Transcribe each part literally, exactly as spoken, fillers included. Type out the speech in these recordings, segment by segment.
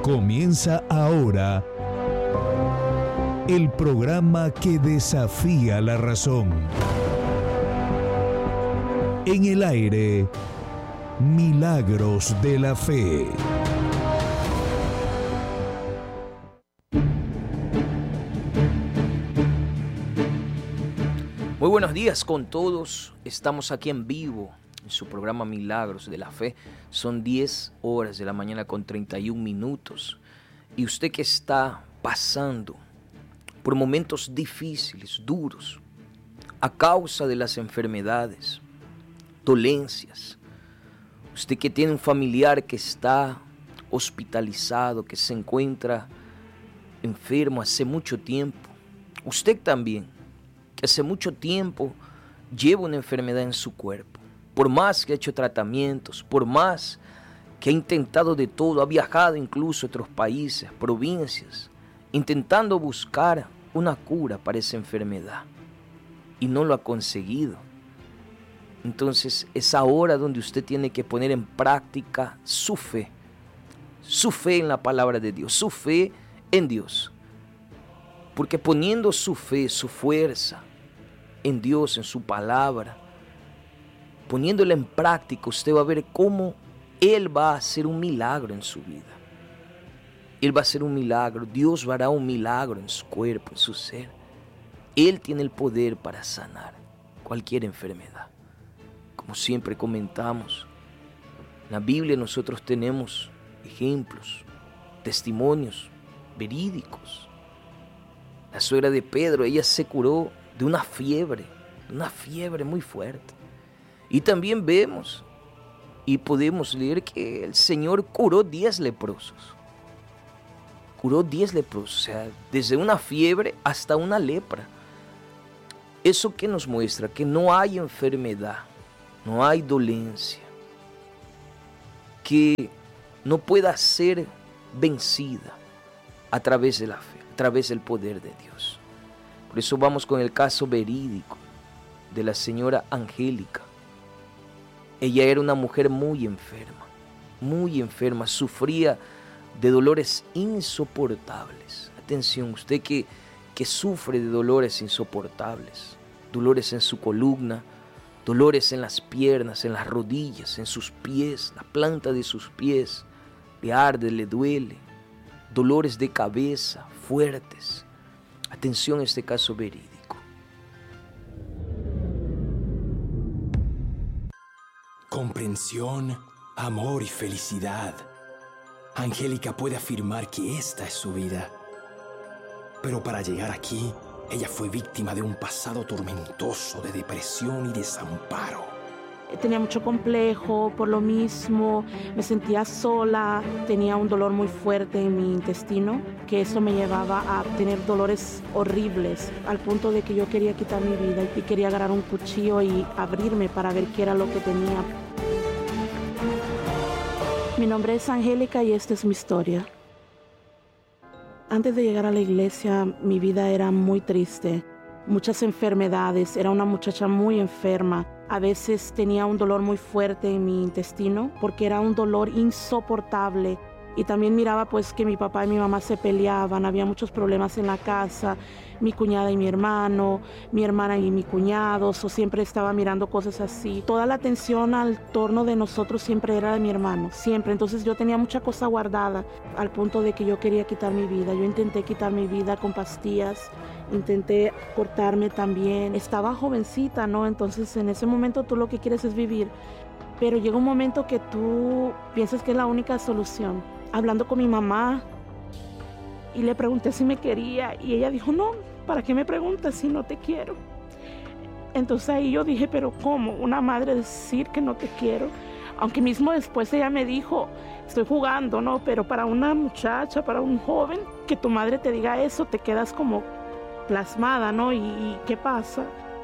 Comienza ahora el programa que desafía la razón. En el aire, Milagros de la Fe. Muy buenos días con todos. Estamos aquí en vivo en su programa Milagros de la Fe. Son diez horas de la mañana con treinta y un minutos. Y usted que está pasando por momentos difíciles, duros, a causa de las enfermedades, dolencias. Usted que tiene un familiar que está hospitalizado, que se encuentra enfermo hace mucho tiempo. Usted también, que hace mucho tiempo lleva una enfermedad en su cuerpo. Por más que ha hecho tratamientos, por más que ha intentado de todo, ha viajado incluso a otros países, provincias, intentando buscar una cura para esa enfermedad y no lo ha conseguido. Entonces es ahora donde usted tiene que poner en práctica su fe, su fe en la palabra de Dios, su fe en Dios. Porque poniendo su fe, su fuerza en Dios, en su palabra, poniéndola en práctica, usted va a ver cómo Él va a hacer un milagro en su vida. Él va a hacer un milagro, Dios hará un milagro en su cuerpo, en su ser. Él tiene el poder para sanar cualquier enfermedad. Como siempre comentamos, en la Biblia nosotros tenemos ejemplos, testimonios verídicos. La suegra de Pedro, ella se curó de una fiebre, una fiebre muy fuerte. Y también vemos y podemos leer que el Señor curó diez leprosos. Curó diez leprosos, o sea, desde una fiebre hasta una lepra. ¿Eso qué nos muestra? Que no hay enfermedad, no hay dolencia que no pueda ser vencida a través de la fe, a través del poder de Dios. Por eso vamos con el caso verídico de la señora Angélica. Ella era una mujer muy enferma, muy enferma, sufría de dolores insoportables. Atención, usted que, que sufre de dolores insoportables, dolores en su columna, dolores en las piernas, en las rodillas, en sus pies, la planta de sus pies, le arde, le duele, dolores de cabeza fuertes. Atención a este caso verídico. Comprensión, amor y felicidad. Angélica puede afirmar que esta es su vida. Pero para llegar aquí, ella fue víctima de un pasado tormentoso de depresión y desamparo. Tenía mucho complejo por lo mismo, me sentía sola, tenía un dolor muy fuerte en mi intestino, que eso me llevaba a tener dolores horribles, al punto de que yo quería quitar mi vida y quería agarrar un cuchillo y abrirme para ver qué era lo que tenía. Mi nombre es Angélica y esta es mi historia. Antes de llegar a la iglesia, mi vida era muy triste. Muchas enfermedades, era una muchacha muy enferma. A veces tenía un dolor muy fuerte en mi intestino porque era un dolor insoportable. Y también miraba pues que mi papá y mi mamá se peleaban, había muchos problemas en la casa, mi cuñada y mi hermano, mi hermana y mi cuñado, so siempre estaba mirando cosas así. Toda la atención al torno de nosotros siempre era de mi hermano, siempre. Entonces yo tenía mucha cosa guardada al punto de que yo quería quitar mi vida. Yo intenté quitar mi vida con pastillas, intenté cortarme también. Estaba jovencita, ¿no? Entonces en ese momento tú lo que quieres es vivir. Pero llega un momento que tú piensas que es la única solución. Hablando con mi mamá y le pregunté si me quería y ella dijo, no, ¿para qué me preguntas si no te quiero? Entonces ahí yo dije, pero ¿cómo? Una madre decir que no te quiero. Aunque mismo después ella me dijo, estoy jugando, ¿no? Pero para una muchacha, para un joven, que tu madre te diga eso, te quedas como plasmada, ¿no? ¿Y, y qué pasa?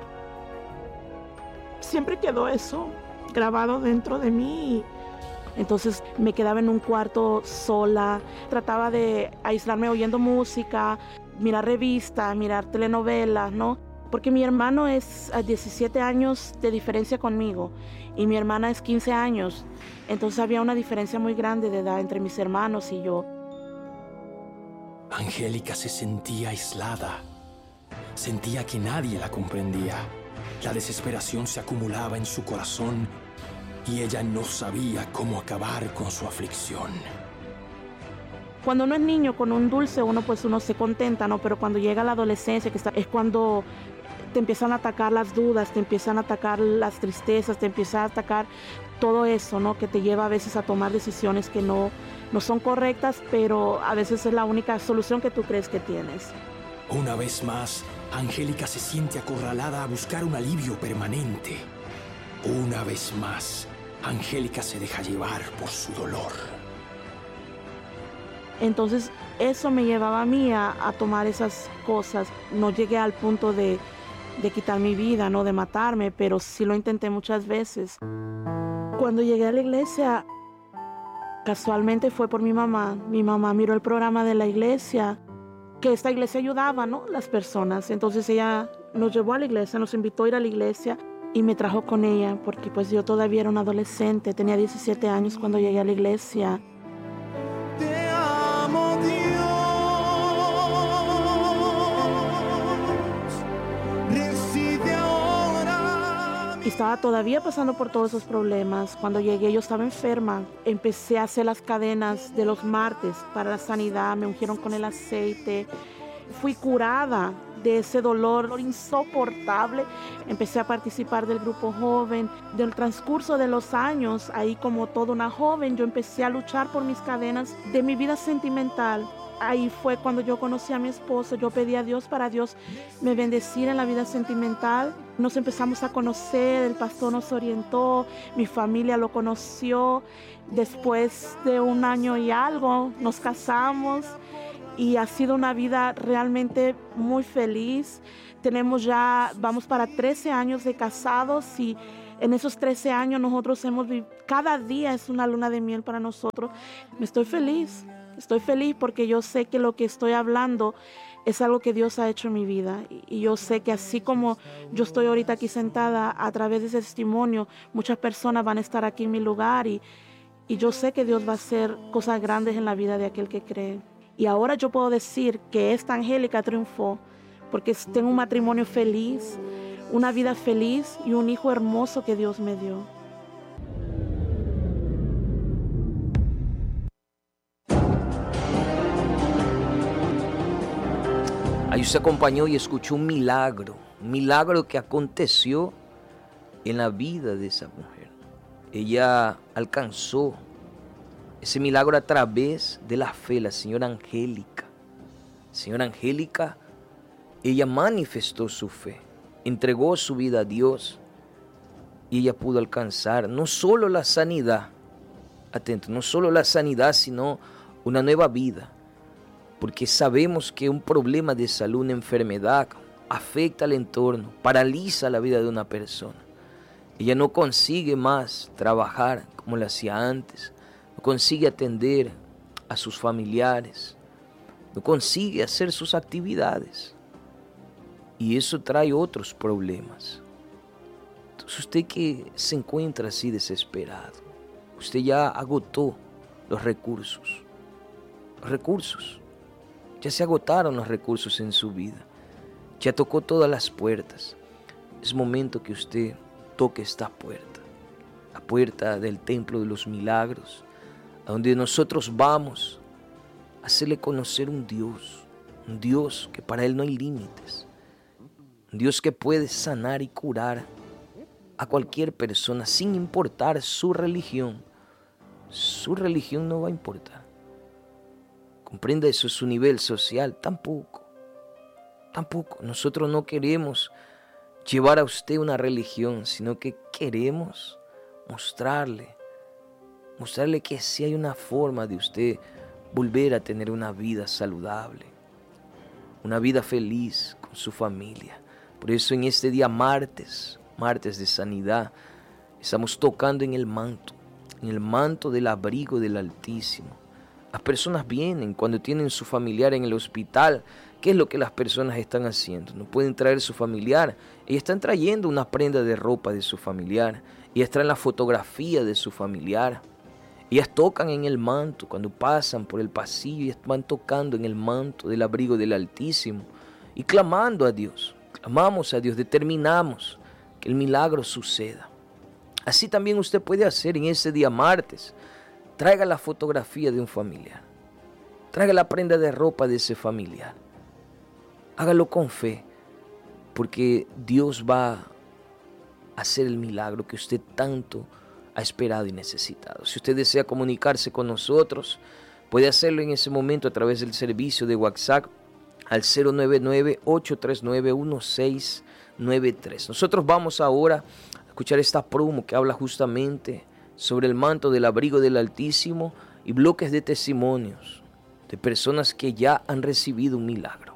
Siempre quedó eso grabado dentro de mí. Entonces me quedaba en un cuarto sola, trataba de aislarme oyendo música, mirar revistas, mirar telenovelas, ¿no? Porque mi hermano es a diecisiete años de diferencia conmigo y mi hermana es quince años. Entonces había una diferencia muy grande de edad entre mis hermanos y yo. Angélica se sentía aislada. Sentía que nadie la comprendía. La desesperación se acumulaba en su corazón y ella no sabía cómo acabar con su aflicción. Cuando uno es niño, con un dulce, uno pues uno se contenta, ¿no? Pero cuando llega la adolescencia, que está, es cuando te empiezan a atacar las dudas, te empiezan a atacar las tristezas, te empieza a atacar todo eso, ¿no? Que te lleva a veces a tomar decisiones que no, no son correctas, pero a veces es la única solución que tú crees que tienes. Una vez más, Angélica se siente acorralada a buscar un alivio permanente. Una vez más, Angélica se deja llevar por su dolor. Entonces, eso me llevaba a mí a, a tomar esas cosas. No llegué al punto de, de quitar mi vida, no de matarme, pero sí lo intenté muchas veces. Cuando llegué a la iglesia, casualmente fue por mi mamá. Mi mamá miró el programa de la iglesia, que esta iglesia ayudaba, ¿no?, las personas. Entonces ella nos llevó a la iglesia, nos invitó a ir a la iglesia y me trajo con ella, porque pues yo todavía era una adolescente, tenía diecisiete años cuando llegué a la iglesia. Te amo, Dios. Recibe ahora. Y estaba todavía pasando por todos esos problemas. Cuando llegué yo estaba enferma. Empecé a hacer las cadenas de los martes para la sanidad. Me ungieron con el aceite. Fui curada de ese dolor insoportable. Empecé a participar del grupo joven. Del transcurso de los años, ahí como toda una joven, yo empecé a luchar por mis cadenas de mi vida sentimental. Ahí fue cuando yo conocí a mi esposo. Yo pedí a Dios para Dios me bendecir en la vida sentimental. Nos empezamos a conocer, el pastor nos orientó, mi familia lo conoció. Después de un año y algo nos casamos y ha sido una vida realmente muy feliz. Tenemos ya, vamos para trece años de casados y en esos trece años nosotros hemos vivido, cada día es una luna de miel para nosotros. Me estoy feliz. Estoy feliz porque yo sé que lo que estoy hablando es algo que Dios ha hecho en mi vida. Y yo sé que así como yo estoy ahorita aquí sentada, a través de ese testimonio, muchas personas van a estar aquí en mi lugar. Y, y yo sé que Dios va a hacer cosas grandes en la vida de aquel que cree. Y ahora yo puedo decir que esta Angélica triunfó porque tengo un matrimonio feliz, una vida feliz y un hijo hermoso que Dios me dio. Ahí usted acompañó y escuchó un milagro, un milagro que aconteció en la vida de esa mujer. Ella alcanzó ese milagro a través de la fe, la señora Angélica. Señora Angélica, ella manifestó su fe, entregó su vida a Dios y ella pudo alcanzar no solo la sanidad, atento, no solo la sanidad, sino una nueva vida. Porque sabemos que un problema de salud, una enfermedad, afecta al entorno, paraliza la vida de una persona. Ella no consigue más trabajar como lo hacía antes, no consigue atender a sus familiares, no consigue hacer sus actividades. Y eso trae otros problemas. Entonces usted que se encuentra así desesperado, usted ya agotó los recursos, los recursos. Ya se agotaron los recursos en su vida. Ya tocó todas las puertas. Es momento que usted toque esta puerta. La puerta del templo de los milagros. A donde nosotros vamos a hacerle conocer un Dios. Un Dios que para Él no hay límites. Un Dios que puede sanar y curar a cualquier persona sin importar su religión. Su religión no va a importar. Comprenda eso, su nivel social, tampoco, tampoco. Nosotros no queremos llevar a usted una religión, sino que queremos mostrarle, mostrarle que sí hay una forma de usted volver a tener una vida saludable, una vida feliz con su familia. Por eso en este día martes, martes de sanidad, estamos tocando en el manto, en el manto del abrigo del Altísimo. Las personas vienen cuando tienen su familiar en el hospital. ¿Qué es lo que las personas están haciendo? No pueden traer su familiar. Ellas están trayendo una prenda de ropa de su familiar. Ellas traen la fotografía de su familiar. Ellas tocan en el manto, cuando pasan por el pasillo, ellas van tocando en el manto del abrigo del Altísimo y clamando a Dios. Clamamos a Dios, determinamos que el milagro suceda. Así también usted puede hacer en ese día martes. Traiga la fotografía de un familiar. Traiga la prenda de ropa de ese familiar. Hágalo con fe, porque Dios va a hacer el milagro que usted tanto ha esperado y necesitado. Si usted desea comunicarse con nosotros, puede hacerlo en ese momento a través del servicio de WhatsApp al cero nueve nueve, ocho tres nueve, uno seis nueve tres. Nosotros vamos ahora a escuchar esta promo que habla justamente sobre el manto del abrigo del Altísimo y bloques de testimonios de personas que ya han recibido un milagro.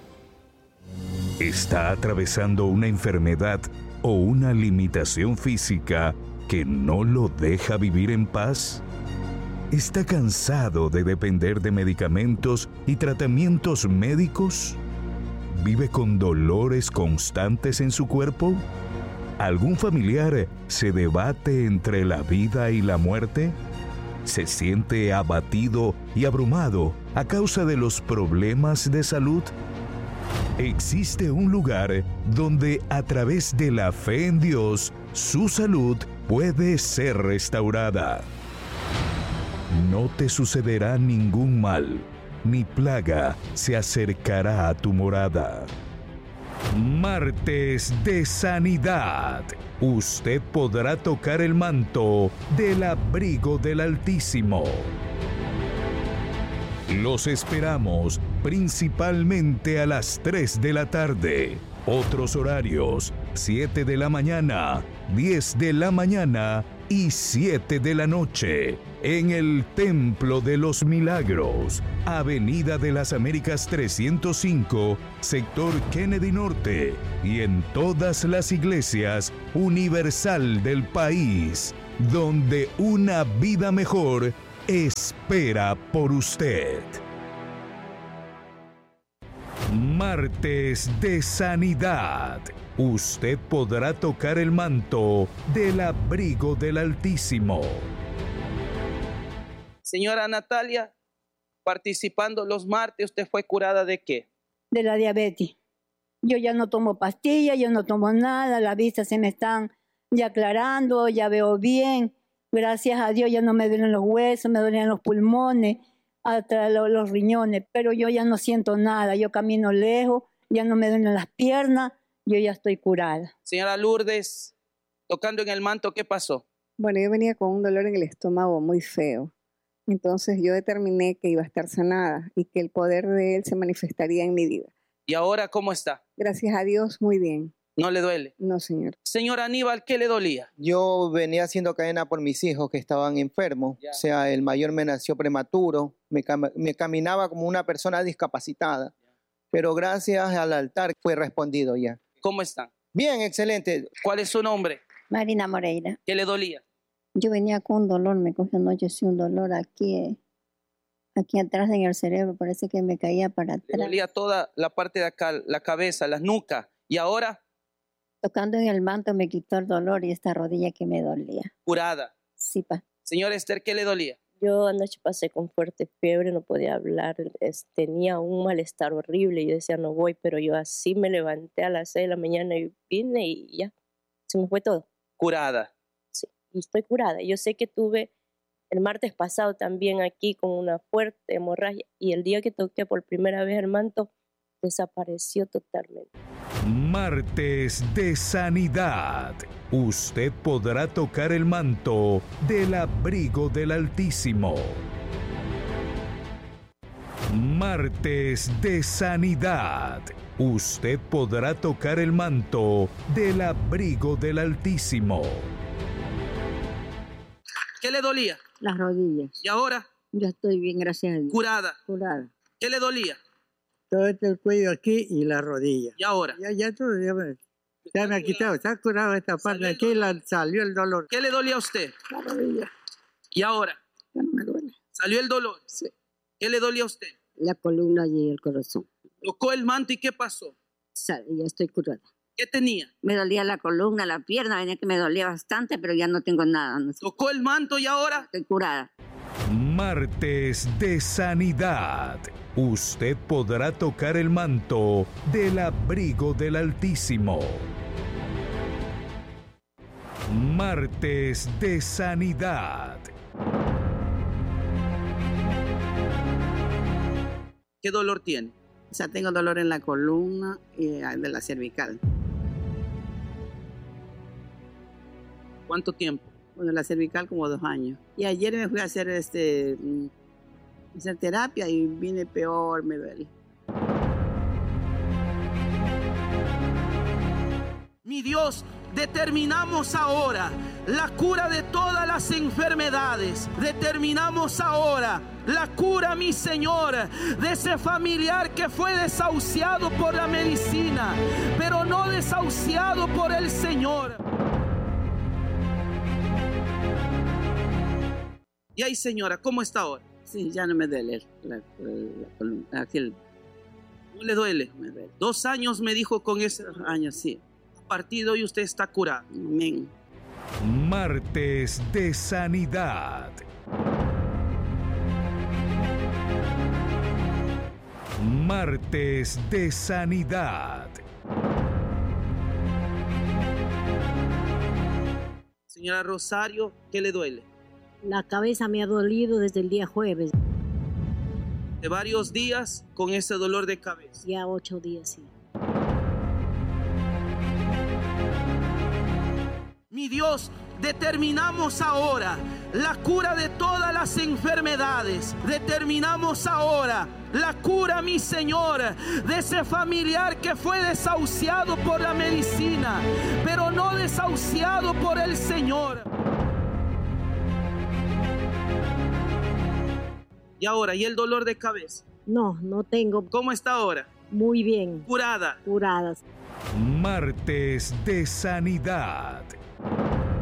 ¿Está atravesando una enfermedad o una limitación física que no lo deja vivir en paz? ¿Está cansado de depender de medicamentos y tratamientos médicos? ¿Vive con dolores constantes en su cuerpo? ¿Algún familiar se debate entre la vida y la muerte? ¿Se siente abatido y abrumado a causa de los problemas de salud? Existe un lugar donde a través de la fe en Dios, su salud puede ser restaurada. No te sucederá ningún mal, ni plaga se acercará a tu morada. Martes de Sanidad. Usted podrá tocar el manto del abrigo del Altísimo. Los esperamos principalmente a las tres de la tarde. Otros horarios: siete de la mañana, diez de la mañana y siete de la noche. En el Templo de los Milagros, Avenida de las Américas trescientos cinco, sector Kennedy Norte, y en todas las iglesias universal del país, donde una vida mejor espera por usted. Martes de Sanidad. Usted podrá tocar el manto del abrigo del Altísimo. Señora Natalia, participando los martes, ¿usted fue curada de qué? De la diabetes. Yo ya no tomo pastillas, yo no tomo nada, las vistas se me están ya aclarando, ya veo bien. Gracias a Dios ya no me duelen los huesos, me duelen los pulmones, hasta los, los riñones, pero yo ya no siento nada, yo camino lejos, ya no me duelen las piernas, yo ya estoy curada. Señora Lourdes, tocando en el manto, ¿qué pasó? Bueno, yo venía con un dolor en el estómago muy feo. Entonces yo determiné que iba a estar sanada y que el poder de Él se manifestaría en mi vida. ¿Y ahora cómo está? Gracias a Dios, muy bien. ¿No le duele? No, señor. Señor Aníbal, ¿qué le dolía? Yo venía haciendo cadena por mis hijos que estaban enfermos. Ya. O sea, el mayor me nació prematuro. Me, cam me caminaba como una persona discapacitada. Ya. Pero gracias al altar fue respondido ya. ¿Cómo están? Bien, excelente. ¿Cuál es su nombre? Marina Moreira. ¿Qué le dolía? Yo venía con un dolor, me cogió anoche sí un dolor aquí, aquí atrás en el cerebro, parece que me caía para atrás. Le dolía toda la parte de acá, la cabeza, la nuca. ¿Y ahora? Tocando en el manto me quitó el dolor y esta rodilla que me dolía. Curada. Sí, pa. Señor Esther, ¿qué le dolía? Yo anoche pasé con fuerte fiebre, no podía hablar, es, tenía un malestar horrible, yo decía no voy, pero yo así me levanté a las seis de la mañana y vine y ya, se me fue todo. Curada. Sí, y estoy curada. Yo sé que tuve el martes pasado también aquí con una fuerte hemorragia y el día que toqué por primera vez el manto, desapareció totalmente. Martes de Sanidad. Usted podrá tocar el manto del abrigo del Altísimo. Martes de Sanidad. Usted podrá tocar el manto del abrigo del Altísimo. ¿Qué le dolía? Las rodillas. ¿Y ahora? Yo estoy bien, gracias a Dios. Curada. Curada. ¿Qué le dolía? Todo el cuello aquí y la rodilla. ¿Y ahora? Ya, ya todo, ya me, ya me ha quitado, está curado esta parte, aquí la, salió el dolor. ¿Qué le dolía a usted? La rodilla. ¿Y ahora? Ya no me duele. ¿Salió el dolor? Sí. ¿Qué le dolía a usted? La columna y el corazón. Tocó el manto y ¿qué pasó? Ya estoy curada. ¿Qué tenía? Me dolía la columna, la pierna, venía que me dolía bastante, pero ya no tengo nada. No sé. ¿Tocó el manto y ahora? Estoy curada. Martes de Sanidad. Usted podrá tocar el manto del abrigo del Altísimo. Martes de Sanidad. ¿Qué dolor tiene? O sea, tengo dolor en la columna y de la cervical. ¿Cuánto tiempo? Bueno, la cervical como dos años. Y ayer me fui a hacer este hacer terapia y vine peor, me duele. Mi Dios, determinamos ahora la cura de todas las enfermedades. Determinamos ahora la cura, mi Señor, de ese familiar que fue desahuciado por la medicina, pero no desahuciado por el Señor. Y ahí, señora, ¿cómo está ahora? Sí, ya no me duele la, la, la columna. Aquel, ¿no le duele? Me duele. Dos años me dijo con ese Dos años, sí. A partir de hoy usted está curado. Amén. Martes de Sanidad. Martes de Sanidad. Señora Rosario, ¿qué le duele? La cabeza me ha dolido desde el día jueves. De varios días con ese dolor de cabeza. Ya ocho días, sí. Mi Dios, determinamos ahora la cura de todas las enfermedades. Determinamos ahora la cura, mi Señor, de ese familiar que fue desahuciado por la medicina, pero no desahuciado por el Señor. Y ahora, ¿y el dolor de cabeza? No, no tengo. ¿Cómo está ahora? Muy bien. Curada. Curadas. Martes de Sanidad.